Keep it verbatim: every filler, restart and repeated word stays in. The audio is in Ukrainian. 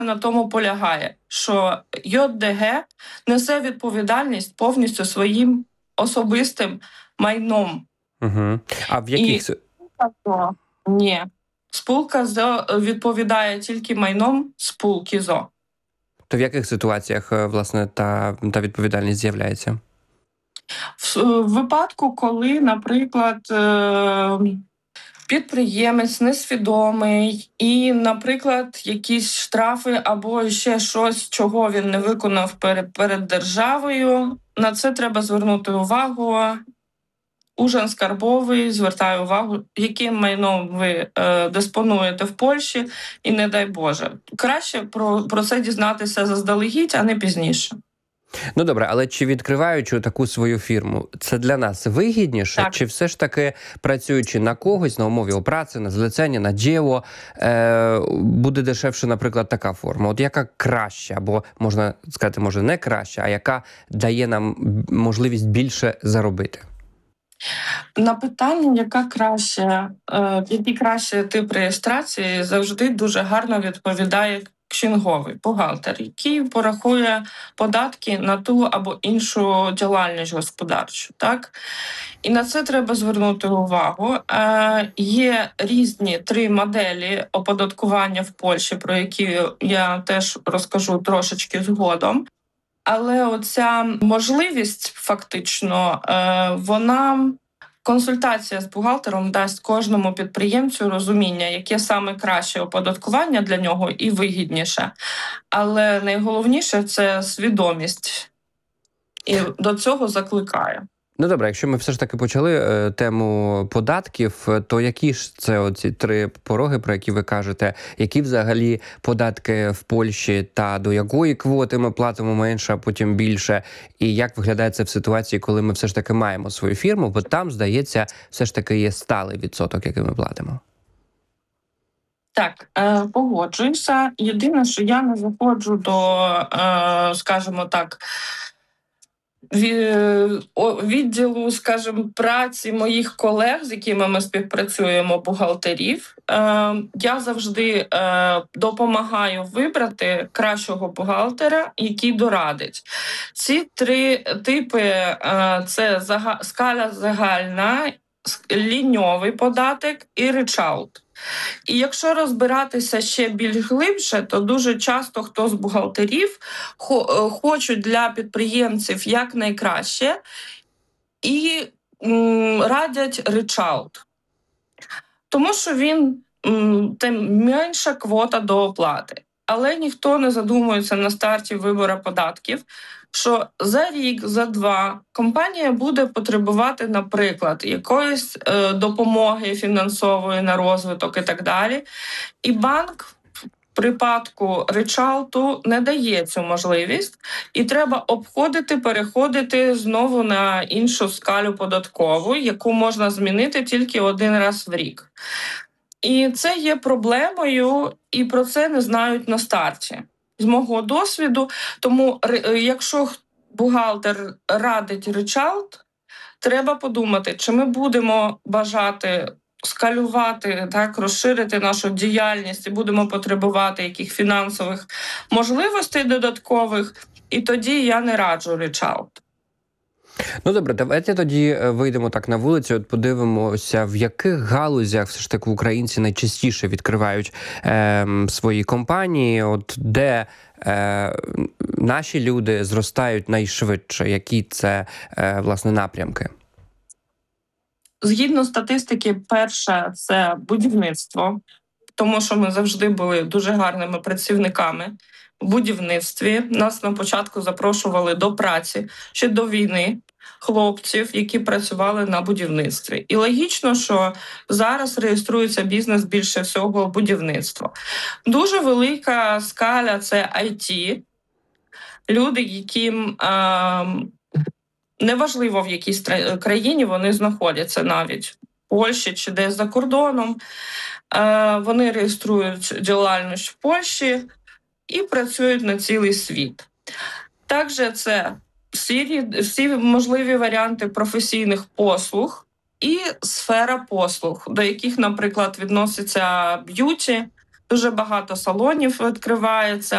на тому полягає, що ЙОДГ несе відповідальність повністю своїм особистим майном. Угу. А в яких... І ні. Спілка ЗО відповідає тільки майном спілки ЗО. То в яких ситуаціях, власне, та, та відповідальність з'являється? В, в випадку, коли, наприклад, підприємець несвідомий і, наприклад, якісь штрафи або ще щось, чого він не виконав перед, перед державою, на це треба звернути увагу. Ужин скарбовий звертає увагу, яким майном ви е, диспонуєте в Польщі, і не дай Боже. Краще про, про це дізнатися заздалегідь, а не пізніше. Ну добре, але чи відкриваючи таку свою фірму, це для нас вигідніше? Так. Чи все ж таки, працюючи на когось, на умові праці, на злицення, на діло, е, буде дешевше, наприклад, така форма? От яка краща, або, можна сказати, може не краща, а яка дає нам можливість більше заробити? На питання, яка краще, е, який краще тип реєстрації, завжди дуже гарно відповідає кшінговий бухгалтер, який порахує податки на ту або іншу діяльність господарчу. Так? І на це треба звернути увагу. Е, є різні три моделі оподаткування в Польщі, про які я теж розкажу трошечки згодом. Але оця можливість фактично, е, вона... Консультація з бухгалтером дасть кожному підприємцю розуміння, яке саме краще оподаткування для нього і вигідніше. Але найголовніше – це свідомість. І до цього закликаю. Ну добре, якщо ми все ж таки почали е, тему податків, то які ж це оці три пороги, про які ви кажете? Які взагалі податки в Польщі та до якої квоти ми платимо менше, а потім більше? І як виглядає це в ситуації, коли ми все ж таки маємо свою фірму, бо там, здається, все ж таки є сталий відсоток, який ми платимо? Так, е, погоджуюся. Єдине, що я не заходжу до, е, скажімо так, відділу, скажімо, праці моїх колег, з якими ми співпрацюємо, бухгалтерів. Я завжди допомагаю вибрати кращого бухгалтера, який дорадить. Ці три типи – це скаля загальна, ліньовий податок і ричалт. І якщо розбиратися ще більш глибше, то дуже часто хто з бухгалтерів хочуть для підприємців якнайкраще і м, радять ричалт. Тому що він м, тим менша квота до оплати. Але ніхто не задумується на старті вибору податків, що за рік, за два компанія буде потребувати, наприклад, якоїсь е, допомоги фінансової на розвиток і так далі. І банк в припадку ричалту не дає цю можливість, і треба обходити, переходити знову на іншу скалю податкову, яку можна змінити тільки один раз в рік. І це є проблемою, і про це не знають на старті. З мого досвіду, тому якщо бухгалтер радить ричалт, треба подумати, чи ми будемо бажати скалювати, так, розширити нашу діяльність і будемо потребувати яких фінансових можливостей додаткових, і тоді я не раджу ричалт. Ну добре, давайте тоді вийдемо так на вулицю, от подивимося, в яких галузях все ж таки українці найчастіше відкривають е, свої компанії, от де е, наші люди зростають найшвидше, які це, е, власне, напрямки? Згідно статистики, перше – це будівництво, тому що ми завжди були дуже гарними працівниками в будівництві. Нас на початку запрошували до праці ще до війни хлопців, які працювали на будівництві. І логічно, що зараз реєструється бізнес більше всього будівництва. Дуже велика скаля – це ай ті. Люди, яким е, неважливо в якій країні вони знаходяться, навіть в Польщі чи десь за кордоном, е, вони реєструють діяльність в Польщі і працюють на цілий світ. Також це всі, всі можливі варіанти професійних послуг і сфера послуг, до яких, наприклад, відноситься б'юті. Дуже багато салонів відкривається.